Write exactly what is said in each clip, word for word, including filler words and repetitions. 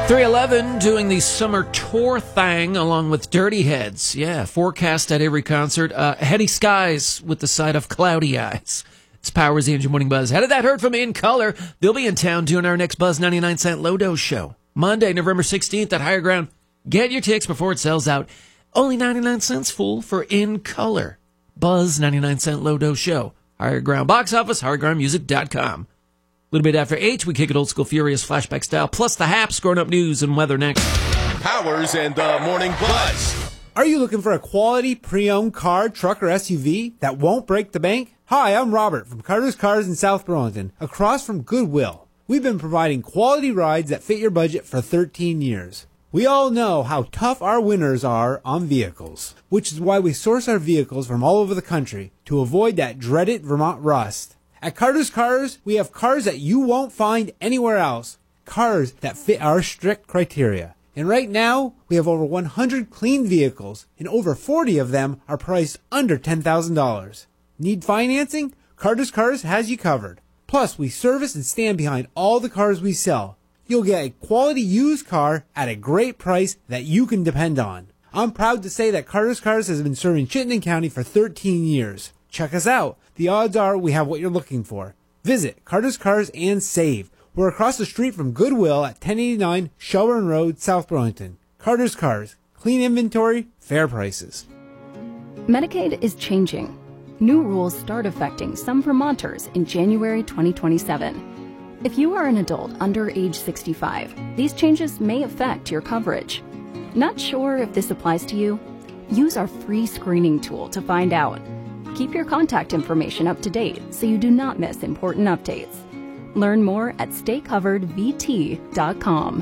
three eleven doing the summer tour thing along with Dirty Heads. Yeah, forecast at every concert. Uh, heady skies with the side of cloudy eyes. It's Powers, the Engine Morning Buzz. How did that hurt from In Color? They'll be in town doing our next Buzz ninety-nine cent Low Dose show. Monday, November sixteenth at Higher Ground. Get your tickets before it sells out. Only ninety-nine cents, fool, for In Color. Buzz ninety-nine cent Low Dose show. Higher Ground box office, higher ground music dot com. A little bit after eight, we kick it old school furious flashback style, plus the Haps, growing up news and weather next. Powers and the Morning Buzz. Are you looking for a quality pre-owned car, truck, or S U V that won't break the bank? Hi, I'm Robert from Carter's Cars in South Burlington, across from Goodwill. We've been providing quality rides that fit your budget for thirteen years. We all know how tough our winters are on vehicles, which is why we source our vehicles from all over the country to avoid that dreaded Vermont rust. At Carter's Cars, we have cars that you won't find anywhere else. Cars that fit our strict criteria. And right now, we have over one hundred clean vehicles, and over forty of them are priced under ten thousand dollars. Need financing? Carter's Cars has you covered. Plus, we service and stand behind all the cars we sell. You'll get a quality used car at a great price that you can depend on. I'm proud to say that Carter's Cars has been serving Chittenden County for thirteen years. Check us out. The odds are we have what you're looking for. Visit Carter's Cars and save. We're across the street from Goodwill at ten eighty-nine Shelburne Road, South Burlington. Carter's Cars. Clean inventory, fair prices. Medicaid is changing. New rules start affecting some Vermonters in January twenty twenty-seven. If you are an adult under age sixty-five, these changes may affect your coverage. Not sure if this applies to you? Use our free screening tool to find out. Keep your contact information up to date so you do not miss important updates. Learn more at stay covered v t dot com.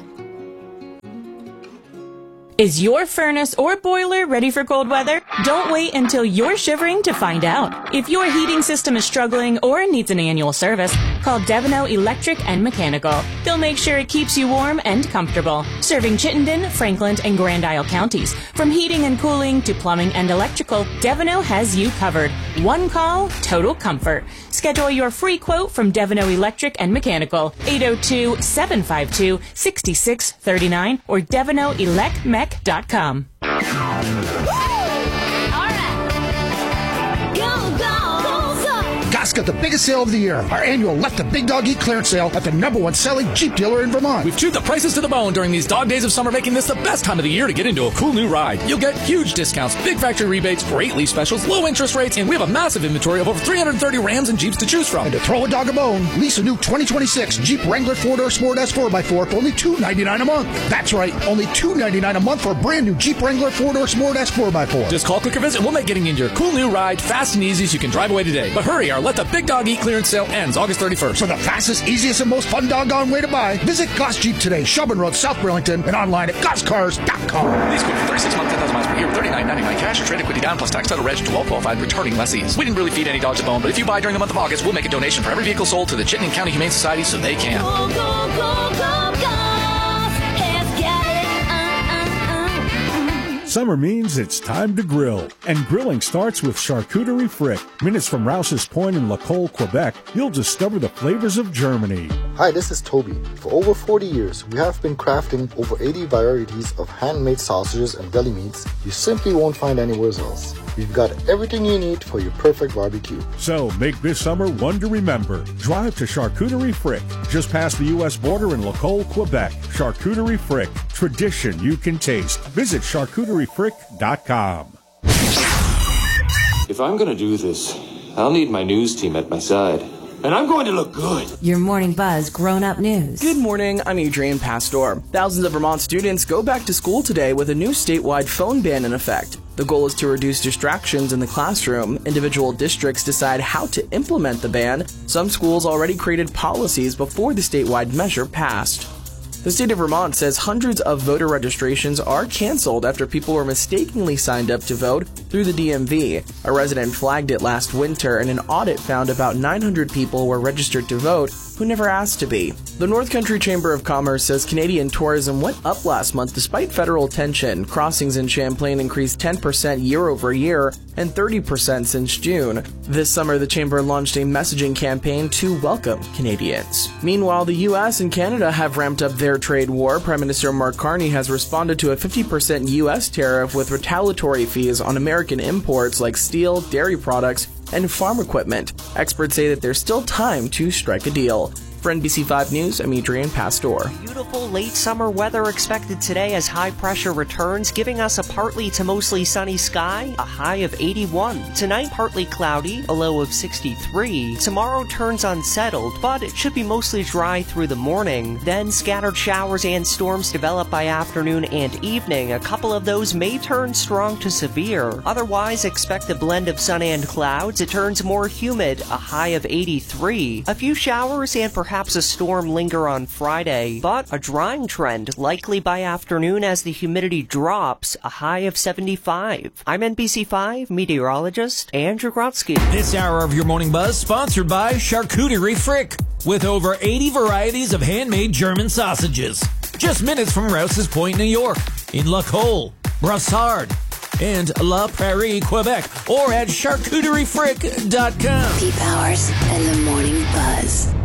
Is your furnace or boiler ready for cold weather? Don't wait until you're shivering to find out. If your heating system is struggling or needs an annual service, call Devino Electric and Mechanical. They'll make sure it keeps you warm and comfortable. Serving Chittenden, Franklin, and Grand Isle counties. From heating and cooling to plumbing and electrical, Devino has you covered. One call, total comfort. Schedule your free quote from Devino Electric and Mechanical, eight oh two, seven five two, six six three nine or devino elect mech dot com. Goss got the biggest sale of the year. Our annual Let the Big Dog Eat clearance sale at the number one selling Jeep dealer in Vermont. We've chewed the prices to the bone during these dog days of summer, making this the best time of the year to get into a cool new ride. You'll get huge discounts, big factory rebates, great lease specials, low interest rates, and we have a massive inventory of over three hundred thirty Rams and Jeeps to choose from. And to throw a dog a bone, lease a new twenty twenty-six Jeep Wrangler four-door Sport S four by four for only two hundred ninety-nine dollars a month. That's right, only two hundred ninety-nine dollars a month for a brand new Jeep Wrangler four-door Sport S four by four. Just call, click, or visit, and we'll make getting into your cool new ride fast and easy so you can drive away today. But hurry, our Let the Big Dog Eat clearance sale ends August thirty-first. For the fastest, easiest, and most fun doggone way to buy, visit Goss Jeep today, Shelburne Road, South Burlington, and online at goss cars dot com. Lease quote for thirty-six months, ten thousand miles per year, thirty-nine ninety-nine cash or trade equity down plus tax title reg to all qualified returning lessees. We didn't really feed any dogs a bone, but if you buy during the month of August, we'll make a donation for every vehicle sold to the Chittenden County Humane Society so they can. Go, go, go, go, go. Let's get it. Uh, uh, uh. Summer means it's time to grill, and grilling starts with Charcuterie Frick. Minutes from Rouse's Point in Lacolle, Quebec, you'll discover the flavors of Germany. Hi, this is Toby. For over forty years, we have been crafting over eighty varieties of handmade sausages and deli meats you simply won't find anywhere else. We've got everything you need for your perfect barbecue. So make this summer one to remember. Drive to Charcuterie Frick, just past the U S border in Lacolle, Quebec. Charcuterie Frick, tradition you can taste. Visit charcuterie frick dot com. If I'm going to do this, I'll need my news team at my side. And I'm going to look good. Your Morning Buzz Grown-Up News. Good morning, I'm Adrian Pastor. Thousands of Vermont students go back to school today with a new statewide phone ban in effect. The goal is to reduce distractions in the classroom. Individual districts decide how to implement the ban. Some schools already created policies before the statewide measure passed. The state of Vermont says hundreds of voter registrations are canceled after people were mistakenly signed up to vote through the D M V. A resident flagged it last winter, and an audit found about nine hundred people were registered to vote, who never asked to be. The North Country Chamber of Commerce says Canadian tourism went up last month despite federal tension. Crossings in Champlain increased ten percent year over year and thirty percent since June. This summer, the Chamber launched a messaging campaign to welcome Canadians. Meanwhile, the U S and Canada have ramped up their trade war. Prime Minister Mark Carney has responded to a fifty percent U S tariff with retaliatory fees on American imports like steel, dairy products, and farm equipment. Experts say that there's still time to strike a deal. For N B C five News, I'm Adrian Pastor. Beautiful late summer weather expected today as high pressure returns, giving us a partly to mostly sunny sky, a high of eighty-one. Tonight, partly cloudy, a low of sixty-three. Tomorrow turns unsettled, but it should be mostly dry through the morning. Then scattered showers and storms develop by afternoon and evening. A couple of those may turn strong to severe. Otherwise, expect a blend of sun and clouds. It turns more humid, a high of eighty-three. A few showers and perhaps Perhaps a storm linger on Friday, but a drying trend likely by afternoon as the humidity drops, a high of seventy-five. I'm N B C five meteorologist Andrew Grotsky. This hour of your Morning Buzz sponsored by Charcuterie Frick, with over eighty varieties of handmade German sausages. Just minutes from Rouse's Point, New York, in La Colle, Brassard, and La Prairie, Quebec, or at charcuterie frick dot com. Pete Powers and the Morning Buzz.